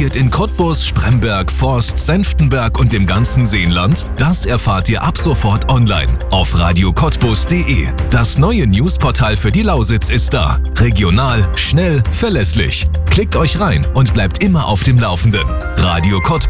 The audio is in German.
passiert in Cottbus, Spremberg, Forst, Senftenberg und dem ganzen Seenland? Das erfahrt ihr ab sofort online auf radiocottbus.de. Das neue Newsportal für die Lausitz ist da. Regional, schnell, verlässlich. Klickt euch rein und bleibt immer auf dem Laufenden. Radio Cottbus.